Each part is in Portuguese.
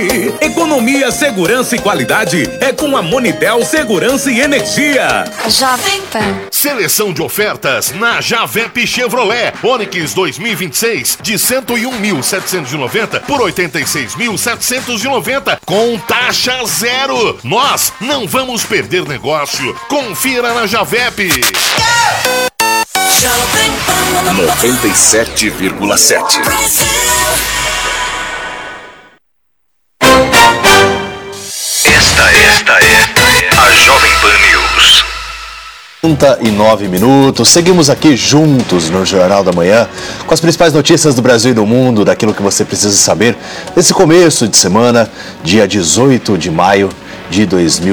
Economia, segurança e qualidade é com a Monitel Segurança e Energia. Jovem Pan. Seleção de ofertas na Javep Chevrolet. Onix 2026 de 101.790 por 86.790 com taxa zero. Nós não vamos perder negócio. Confira na Javep. 97,7. Esta é a Jovem Pan News. 39 minutos, seguimos aqui juntos no Jornal da Manhã com as principais notícias do Brasil e do mundo, daquilo que você precisa saber nesse começo de semana, dia 18 de maio de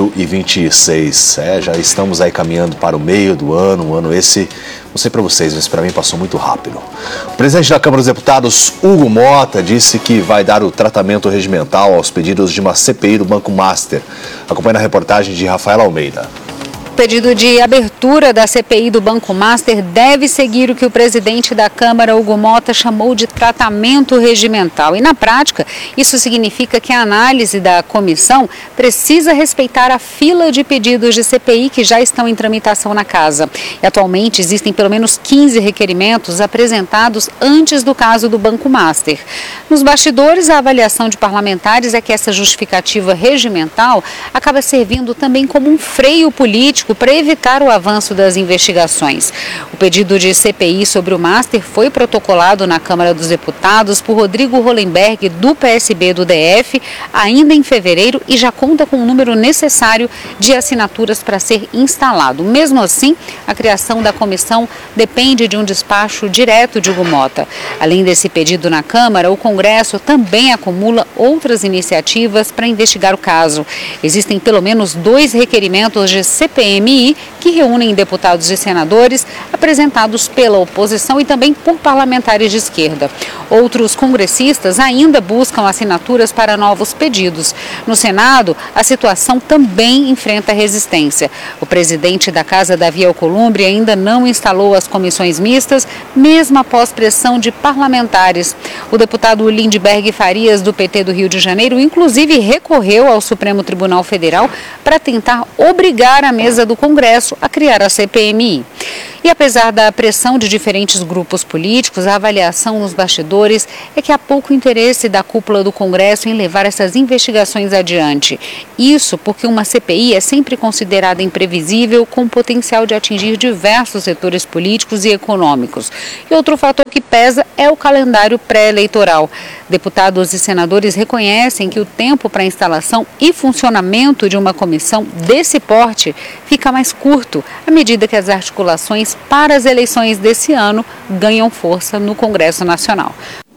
2026. Já estamos aí caminhando para o meio do ano, um ano esse, não sei para vocês, mas para mim passou muito rápido. O presidente da Câmara dos Deputados, Hugo Mota, disse que vai dar o tratamento regimental aos pedidos de uma CPI do Banco Master. Acompanhe a reportagem de Rafael Almeida. O pedido de abertura da CPI do Banco Master deve seguir o que o presidente da Câmara, Hugo Mota, chamou de tratamento regimental. E, na prática, isso significa que a análise da comissão precisa respeitar a fila de pedidos de CPI que já estão em tramitação na Casa. E, atualmente, existem pelo menos 15 requerimentos apresentados antes do caso do Banco Master. Nos bastidores, a avaliação de parlamentares é que essa justificativa regimental acaba servindo também como um freio político para evitar o avanço das investigações. O pedido de CPI sobre o Master foi protocolado na Câmara dos Deputados por Rodrigo Hollenberg, do PSB do DF, ainda em fevereiro e já conta com o número necessário de assinaturas para ser instalado. Mesmo assim, a criação da comissão depende de um despacho direto de Hugo Mota. Além desse pedido na Câmara, o Congresso também acumula outras iniciativas para investigar o caso. Existem pelo menos 2 requerimentos de CPMI que reúnem deputados e senadores apresentados pela oposição e também por parlamentares de esquerda. Outros congressistas ainda buscam assinaturas para novos pedidos. No Senado, a situação também enfrenta resistência. O presidente da Casa, Davi Alcolumbre, ainda não instalou as comissões mistas, mesmo após pressão de parlamentares. O deputado Lindbergh Farias, do PT do Rio de Janeiro, inclusive recorreu ao Supremo Tribunal Federal para tentar obrigar a mesa do Congresso a criar a CPMI. E apesar da pressão de diferentes grupos políticos, a avaliação nos bastidores é que há pouco interesse da cúpula do Congresso em levar essas investigações adiante. Isso porque uma CPI é sempre considerada imprevisível, com potencial de atingir diversos setores políticos e econômicos. E outro fator que pesa é o calendário pré-eleitoral. Deputados e senadores reconhecem que o tempo para a instalação e funcionamento de uma comissão desse porte fica mais curto à medida que as articulações para as eleições desse ano ganham força no Congresso Nacional.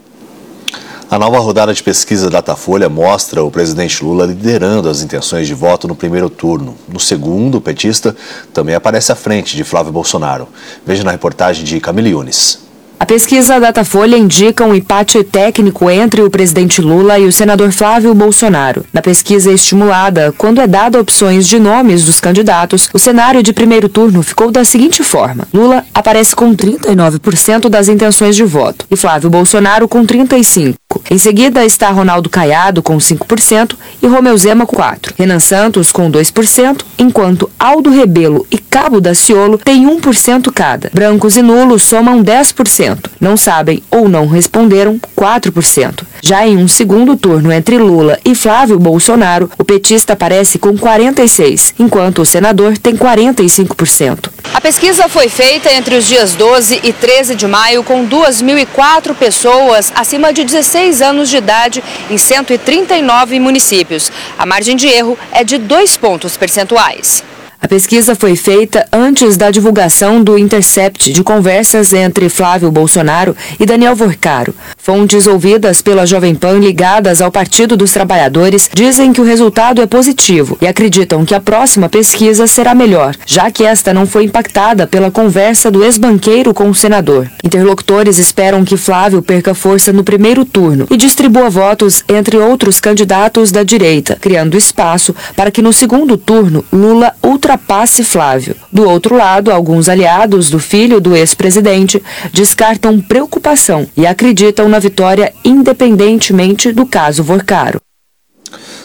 A nova rodada de pesquisa Datafolha mostra o presidente Lula liderando as intenções de voto no primeiro turno. No segundo, o petista também aparece à frente de Flávio Bolsonaro. Veja na reportagem de Camille Yunes. A pesquisa Datafolha indica um empate técnico entre o presidente Lula e o senador Flávio Bolsonaro. Na pesquisa estimulada, quando é dada opções de nomes dos candidatos, o cenário de primeiro turno ficou da seguinte forma: Lula aparece com 39% das intenções de voto e Flávio Bolsonaro com 35%. Em seguida está Ronaldo Caiado com 5% e Romeu Zema com 4%. Renan Santos com 2%, enquanto Aldo Rebelo e Cabo Daciolo têm 1% cada. Brancos e nulos somam 10%. Não sabem ou não responderam 4%. Já em um segundo turno entre Lula e Flávio Bolsonaro, o petista aparece com 46%, enquanto o senador tem 45%. A pesquisa foi feita entre os dias 12 e 13 de maio com 2.004 pessoas acima de 16 anos de idade em 139 municípios. A margem de erro é de 2 pontos percentuais. A pesquisa foi feita antes da divulgação do intercept de conversas entre Flávio Bolsonaro e Daniel Vorcaro. Fontes ouvidas pela Jovem Pan ligadas ao Partido dos Trabalhadores dizem que o resultado é positivo e acreditam que a próxima pesquisa será melhor, já que esta não foi impactada pela conversa do ex-banqueiro com o senador. Interlocutores esperam que Flávio perca força no primeiro turno e distribua votos entre outros candidatos da direita, criando espaço para que no segundo turno Lula ultrapasse Flávio. Do outro lado, alguns aliados do filho do ex-presidente descartam preocupação e acreditam na vitória independentemente do caso Vorcaro.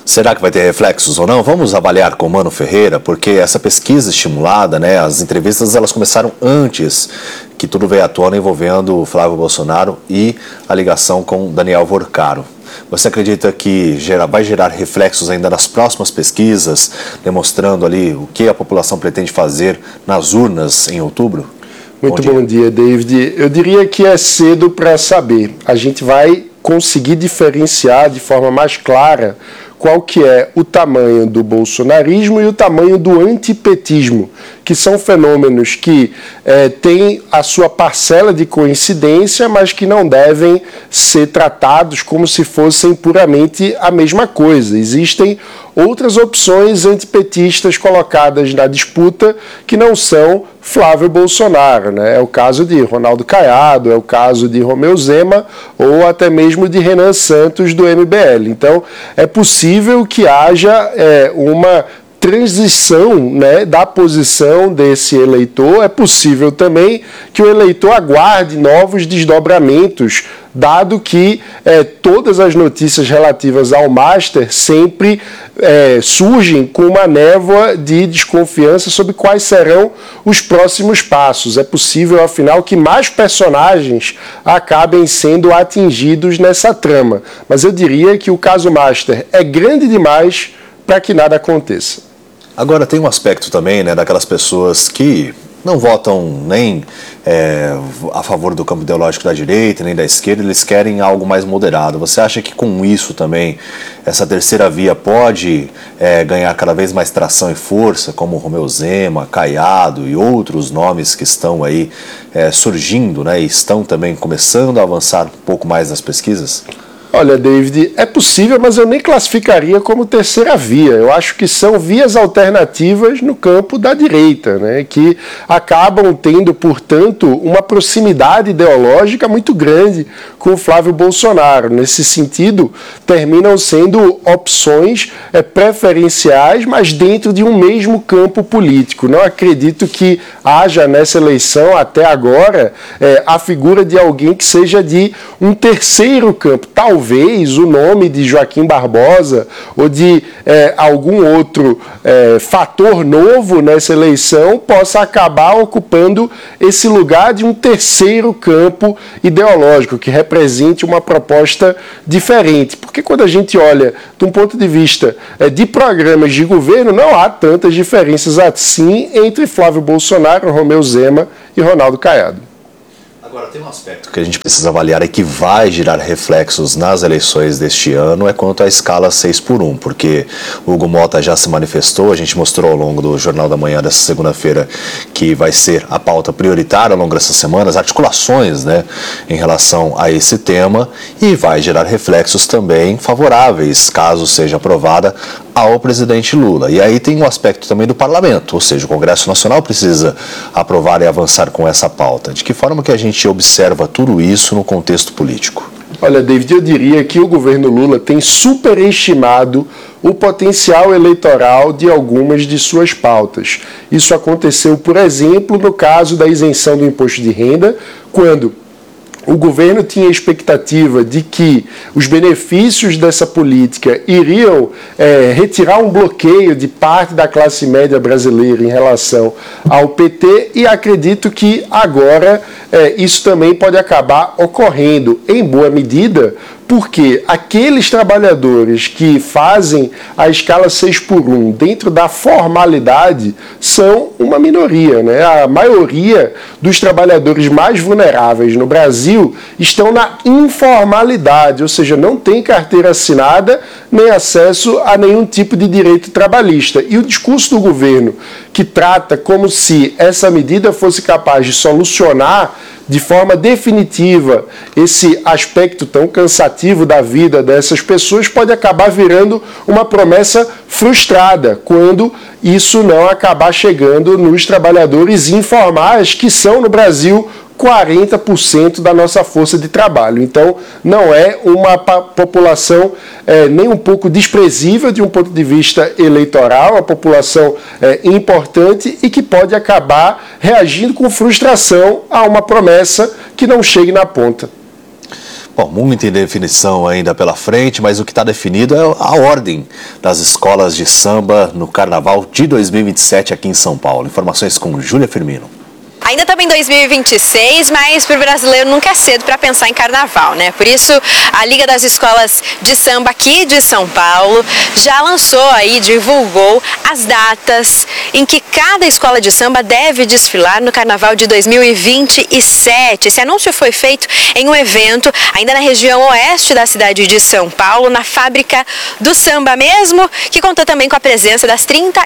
Será que vai ter reflexos ou não? Vamos avaliar com o Mano Ferreira, porque essa pesquisa estimulada, né, as entrevistas elas começaram antes que tudo veio à tona envolvendo o Flávio Bolsonaro e a ligação com Daniel Vorcaro. Você acredita que vai gerar reflexos ainda nas próximas pesquisas, demonstrando ali o que a população pretende fazer nas urnas em outubro? Muito bom dia, David. Eu diria que é cedo para saber. A gente vai conseguir diferenciar de forma mais clara qual que é o tamanho do bolsonarismo e o tamanho do antipetismo, que são fenômenos que têm a sua parcela de coincidência, mas que não devem ser tratados como se fossem puramente a mesma coisa. Existem outras opções antipetistas colocadas na disputa que não são Flávio Bolsonaro, né? É o caso de Ronaldo Caiado, é o caso de Romeu Zema ou até mesmo de Renan Santos do MBL. Então, é possível que haja uma transição, né, da posição desse eleitor. É possível também que o eleitor aguarde novos desdobramentos, dado que todas as notícias relativas ao Master sempre surgem com uma névoa de desconfiança sobre quais serão os próximos passos. É possível, afinal, que mais personagens acabem sendo atingidos nessa trama. Mas eu diria que o caso Master é grande demais para que nada aconteça. Agora tem um aspecto também, né, daquelas pessoas que não votam nem a favor do campo ideológico da direita, nem da esquerda, eles querem algo mais moderado. Você acha que com isso também, essa terceira via pode ganhar cada vez mais tração e força, como Romeu Zema, Caiado e outros nomes que estão aí surgindo, né, e estão também começando a avançar um pouco mais nas pesquisas? Olha, David, é possível, mas eu nem classificaria como terceira via. Eu acho que são vias alternativas no campo da direita, né, que acabam tendo, portanto, uma proximidade ideológica muito grande com o Flávio Bolsonaro. Nesse sentido, terminam sendo opções preferenciais, mas dentro de um mesmo campo político. Não acredito que haja nessa eleição, até agora, a figura de alguém que seja de um terceiro campo. Talvez o nome de Joaquim Barbosa ou de algum outro fator novo nessa eleição possa acabar ocupando esse lugar de um terceiro campo ideológico, que represente uma proposta diferente. Porque quando a gente olha de um ponto de vista de programas de governo, não há tantas diferenças assim entre Flávio Bolsonaro, Romeu Zema e Ronaldo Caiado. Agora, tem um aspecto que a gente precisa avaliar e que vai gerar reflexos nas eleições deste ano é quanto à escala 6x1, porque o Hugo Mota já se manifestou, a gente mostrou ao longo do Jornal da Manhã dessa segunda-feira que vai ser a pauta prioritária ao longo dessas semanas, articulações, né, em relação a esse tema, e vai gerar reflexos também favoráveis, caso seja aprovada, ao presidente Lula. E aí tem um aspecto também do parlamento, ou seja, o Congresso Nacional precisa aprovar e avançar com essa pauta. De que forma que a gente observa tudo isso no contexto político? Olha, David, eu diria que o governo Lula tem superestimado o potencial eleitoral de algumas de suas pautas. Isso aconteceu, por exemplo, no caso da isenção do imposto de renda, quando o governo tinha expectativa de que os benefícios dessa política iriam retirar um bloqueio de parte da classe média brasileira em relação ao PT, e acredito que agora isso também pode acabar ocorrendo em boa medida, porque aqueles trabalhadores que fazem a escala 6x1 dentro da formalidade são uma minoria, né? A maioria dos trabalhadores mais vulneráveis no Brasil estão na informalidade, ou seja, não tem carteira assinada nem acesso a nenhum tipo de direito trabalhista. E o discurso do governo, que trata como se essa medida fosse capaz de solucionar de forma definitiva esse aspecto tão cansativo da vida dessas pessoas, pode acabar virando uma promessa frustrada quando isso não acabar chegando nos trabalhadores informais, que são no Brasil 40% da nossa força de trabalho. Então, não é uma população nem um pouco desprezível de um ponto de vista eleitoral, uma população importante e que pode acabar reagindo com frustração a uma promessa que não chegue na ponta. Bom, muita indefinição ainda pela frente, mas o que está definido é a ordem das escolas de samba no Carnaval de 2027 aqui em São Paulo. Informações com Júlia Firmino. Ainda estamos em 2026, mas para o brasileiro nunca é cedo para pensar em carnaval, né? Por isso, a Liga das Escolas de Samba aqui de São Paulo já lançou aí, divulgou as datas em que cada escola de samba deve desfilar no Carnaval de 2027. Esse anúncio foi feito em um evento ainda na região oeste da cidade de São Paulo, na Fábrica do Samba mesmo, que contou também com a presença das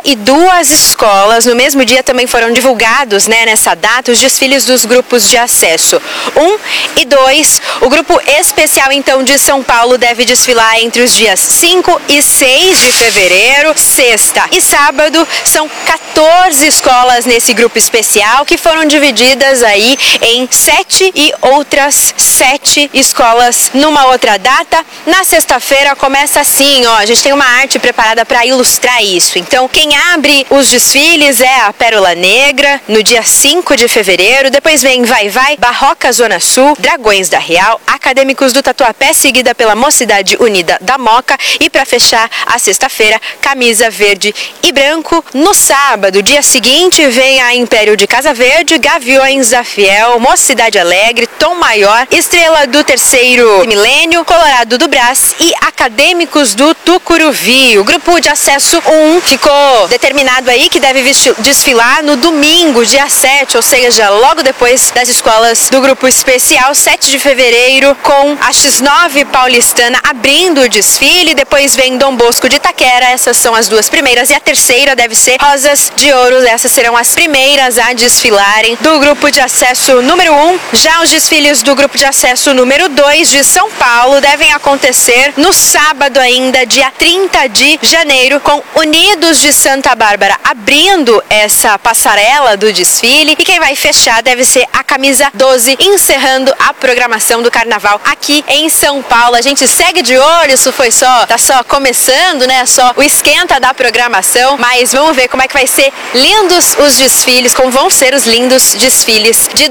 32 escolas. No mesmo dia também foram divulgados, né, nessa data, os desfiles dos grupos de acesso 1 e 2. O grupo especial, então, de São Paulo deve desfilar entre os dias 5 e 6 de fevereiro, sexta e sábado. São 14 escolas nesse grupo especial, que foram divididas aí em 7 e outras 7 escolas numa outra data. Na sexta-feira começa assim, ó, a gente tem uma arte preparada para ilustrar isso. Então, quem abre os desfiles é a Pérola Negra, no dia 5 de fevereiro. Depois vem Vai Vai, Barroca Zona Sul, Dragões da Real, Acadêmicos do Tatuapé, seguida pela Mocidade Unida da Moca. E para fechar a sexta-feira, Camisa Verde e Branco. No sábado, dia seguinte, vem a Império de Casa Verde, Gaviões da Fiel, Mocidade Alegre, Tom Maior, Estrela do Terceiro Milênio, Colorado do Brás e Acadêmicos do Tucuruvi. O grupo de acesso 1 ficou determinado aí que deve desfilar no domingo, dia 7, ou seja, logo depois das escolas do grupo especial, 7 de fevereiro, com a X9 paulistana abrindo o desfile. Depois vem Dom Bosco de Itaquera, essas são as duas primeiras, e a terceira deve ser Rosas de Ouro, essas serão as primeiras a desfilarem do grupo de acesso número 1. Já os desfiles do grupo de acesso número 2 de São Paulo devem acontecer no sábado ainda, dia 30 de janeiro, com Unidos de Santa Bárbara abrindo essa passarela do desfile, e quem vai fechar deve ser a Camisa 12, encerrando a programação do Carnaval aqui em São Paulo. A gente segue de olho, isso tá só começando, né? Só o esquenta da programação, mas vamos ver como é que vai ser lindos os desfiles, como vão ser os lindos desfiles de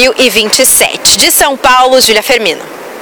2027. De São Paulo, Júlia Firmino.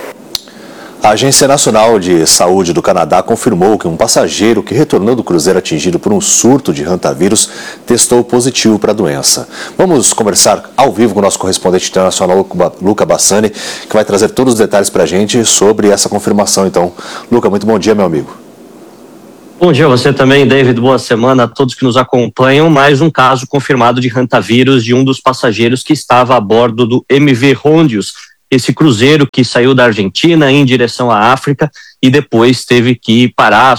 A Agência Nacional de Saúde do Canadá confirmou que um passageiro que retornou do cruzeiro atingido por um surto de hantavírus testou positivo para a doença. Vamos conversar ao vivo com o nosso correspondente internacional, Luca Bassani, que vai trazer todos os detalhes para a gente sobre essa confirmação. Então, Luca, muito bom dia, meu amigo. Bom dia a você também, David. Boa semana a todos que nos acompanham. Mais um caso confirmado de hantavírus de um dos passageiros que estava a bordo do MV Rondius, esse cruzeiro que saiu da Argentina em direção à África e depois teve que parar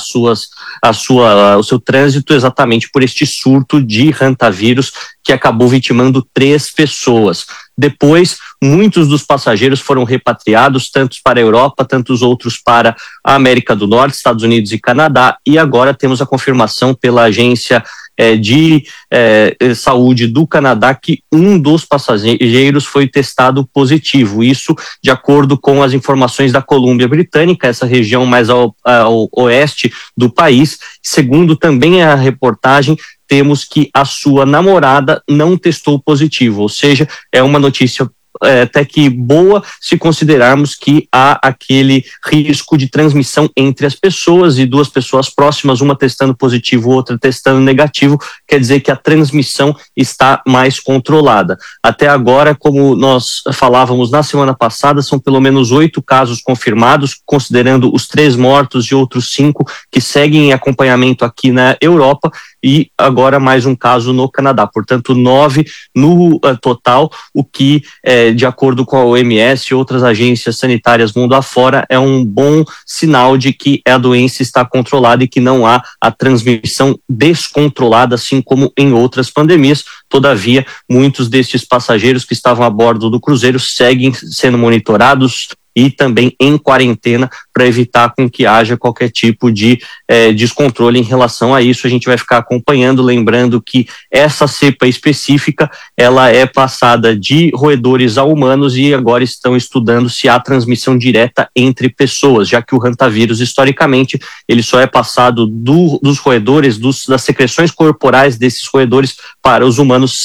o seu trânsito exatamente por este surto de hantavírus que acabou vitimando 3 pessoas. Depois, muitos dos passageiros foram repatriados, tantos para a Europa, tantos outros para a América do Norte, Estados Unidos e Canadá, e agora temos a confirmação pela Agência de Saúde do Canadá que um dos passageiros foi testado positivo. Isso de acordo com as informações da Colômbia Britânica, essa região mais ao oeste do país. Segundo também a reportagem, temos que a sua namorada não testou positivo, ou seja, é uma notícia até que boa se considerarmos que há aquele risco de transmissão entre as pessoas e 2 pessoas próximas, uma testando positivo, outra testando negativo, quer dizer que a transmissão está mais controlada. Até agora, como nós falávamos na semana passada, são pelo menos 8 casos confirmados, considerando os 3 mortos e outros 5 que seguem em acompanhamento aqui na Europa, e agora mais um caso no Canadá, portanto 9 no total, o que, de acordo com a OMS e outras agências sanitárias mundo afora, é um bom sinal de que a doença está controlada e que não há a transmissão descontrolada, assim como em outras pandemias. Todavia, muitos destes passageiros que estavam a bordo do cruzeiro seguem sendo monitorados e também em quarentena para evitar com que haja qualquer tipo de descontrole em relação a isso. A gente vai ficar acompanhando, lembrando que essa cepa específica, ela é passada de roedores a humanos e agora estão estudando se há transmissão direta entre pessoas, já que o hantavírus, historicamente, ele só é passado dos roedores, das secreções corporais desses roedores para os humanos sem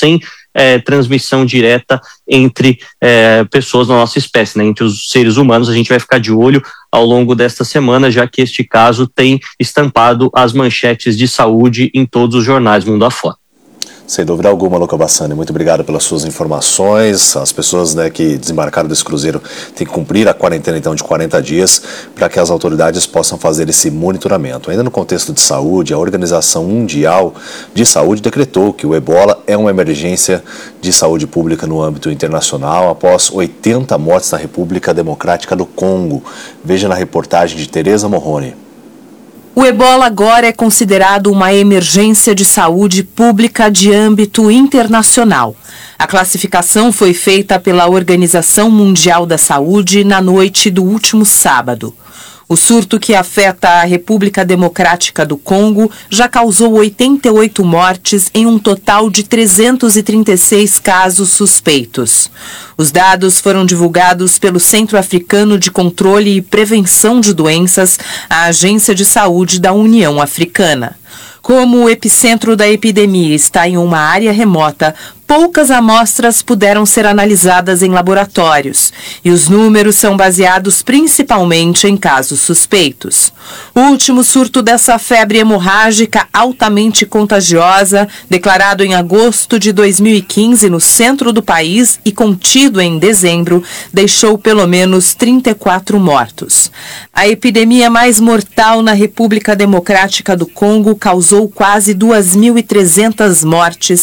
transmissão direta entre pessoas da nossa espécie, né, entre os seres humanos. A gente vai ficar de olho ao longo desta semana, já que este caso tem estampado as manchetes de saúde em todos os jornais mundo afora. Sem dúvida alguma, Luca Bassani, muito obrigado pelas suas informações. As pessoas, né, que desembarcaram desse cruzeiro têm que cumprir a quarentena então de 40 dias para que as autoridades possam fazer esse monitoramento. Ainda no contexto de saúde, a Organização Mundial de Saúde decretou que o ebola é uma emergência de saúde pública no âmbito internacional após 80 mortes na República Democrática do Congo. Veja na reportagem de Tereza Morrone. O ebola agora é considerado uma emergência de saúde pública de âmbito internacional. A classificação foi feita pela Organização Mundial da Saúde na noite do último sábado. O surto que afeta a República Democrática do Congo já causou 88 mortes em um total de 336 casos suspeitos. Os dados foram divulgados pelo Centro Africano de Controle e Prevenção de Doenças, a Agência de Saúde da União Africana. Como o epicentro da epidemia está em uma área remota, poucas amostras puderam ser analisadas em laboratórios, e os números são baseados principalmente em casos suspeitos. O último surto dessa febre hemorrágica altamente contagiosa, declarado em agosto de 2015 no centro do país e contido em dezembro, deixou pelo menos 34 mortos. A epidemia mais mortal na República Democrática do Congo causou quase 2.300 mortes